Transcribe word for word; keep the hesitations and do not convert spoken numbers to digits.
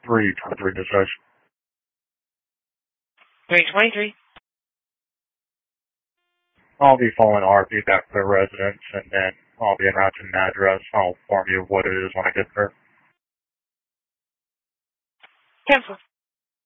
three twenty-three dispatch. three twenty-three. I'll be following our feedback to the residents, and then I'll be announcing an address. I'll inform you of what it is when I get there. Cancel.